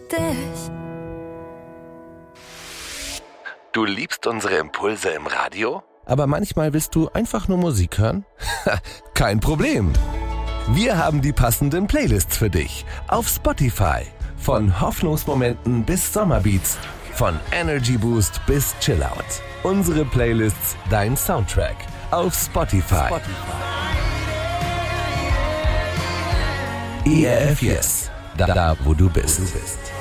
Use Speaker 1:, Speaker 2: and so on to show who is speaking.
Speaker 1: dich.
Speaker 2: Du liebst unsere Impulse im Radio?
Speaker 3: Aber manchmal willst du einfach nur Musik hören? Kein Problem. Wir haben die passenden Playlists für dich auf Spotify. Von Hoffnungsmomenten bis Sommerbeats, von Energy Boost bis Chillout. Unsere Playlists, dein Soundtrack auf Spotify. ERF Yes, da wo du bist.